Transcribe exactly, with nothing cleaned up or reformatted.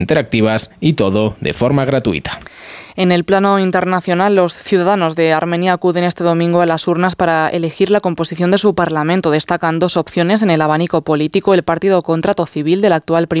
interactivas y todo de forma gratuita. En el plano internacional, los ciudadanos de Armenia acuden este domingo a las urnas para elegir la composición de su parlamento. Destacan dos opciones en el abanico político: el partido contrato civil del actual primer